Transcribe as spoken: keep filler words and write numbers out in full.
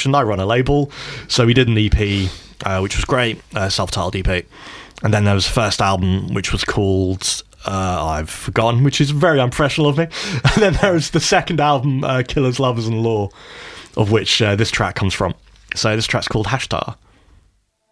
promotion. I run a label, so we did an E P, uh, which was great, uh, self-titled E P. And then there was the first album, which was called, uh, I've forgotten, which is very unprofessional of me. And then there was the second album, uh, Killers, Lovers and Law, of which uh, this track comes from. So this track's called Hashtar.